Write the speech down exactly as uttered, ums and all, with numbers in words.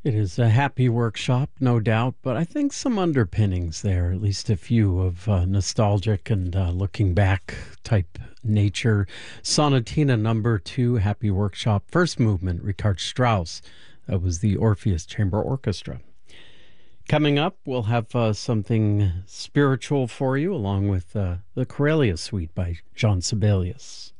It is a happy workshop, no doubt, but I think some underpinnings there, at least a few of uh, nostalgic and uh, looking back type nature. Sonatina number two, Happy Workshop, first movement, Richard Strauss. That was the Orpheus Chamber Orchestra. Coming up, we'll have uh, something spiritual for you, along with uh, the Corellia Suite by Jean Sibelius.